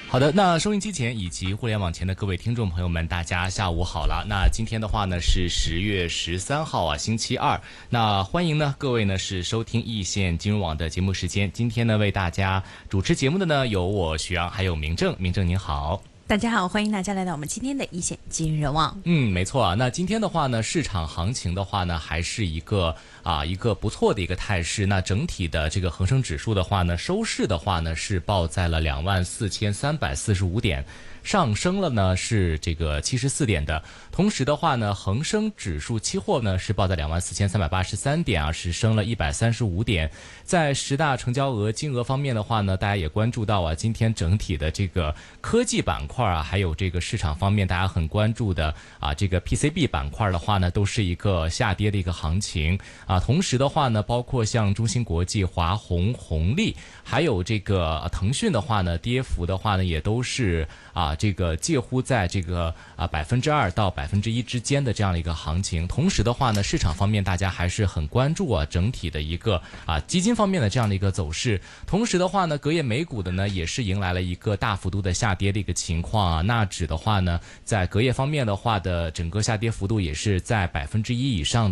好的，那收音机前以及互联网前的各位听众朋友们，大家下午好了。那今天的话呢是10月13号啊，星期二。那欢迎呢各位呢是收听易线金融网的节目时间。今天呢为大家主持节目的呢有我徐阳，还有明正。明正您好。 大家好，欢迎大家来到我们今天的一线金融网。 没错啊。那今天的话呢，市场行情的话呢，还是一个不错的一个态势。那整体的这个恒生指数的话呢，收市的话呢是报在了24,345点。上升了呢是这个74点的，同时的话呢，恒生指数期货呢是报在24,383点啊，是升了135点。在10大成交额金额方面的话呢，大家也关注到啊，今天整体的这个科技板块啊，还有这个市场方面大家很关注的这个 PCB 板块的话呢，都是一个下跌的一个行情啊。同时的话呢，包括像中芯国际、华虹、宏利，还有这个腾讯的话呢，跌幅的话呢，也都是这个介乎在这个2%到1%之间的这样的一个行情。同时的话呢，市场方面大家还是很关注整体的一个基金方面的这样的一个走势。同时的话呢，隔夜美股的呢也是迎来了一个大幅度的下跌的一个情况啊。纳指的话呢，在隔夜方面的话的整个下跌幅度也是在1%以上。